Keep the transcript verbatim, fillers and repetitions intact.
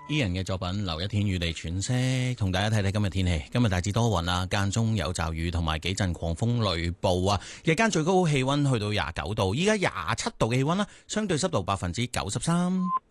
Ian 嘅作品《留一天與你喘息》，同大家睇睇今日天氣。今日大致多雲啊，間中有驟雨同埋幾陣狂風雷暴啊。日間最高氣溫去到廿九度，依家廿七度嘅氣溫啦，相對濕度百分之九十三。